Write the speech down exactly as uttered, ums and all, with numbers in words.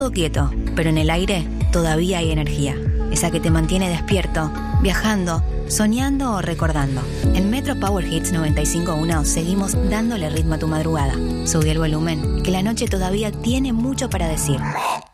todo quieto, pero en el aire todavía hay energía. Esa que te mantiene despierto, viajando, soñando o recordando. En Metro Power Hits noventa y cinco punto uno seguimos dándole ritmo a tu madrugada. Subí el volumen, que la noche todavía tiene mucho para decir.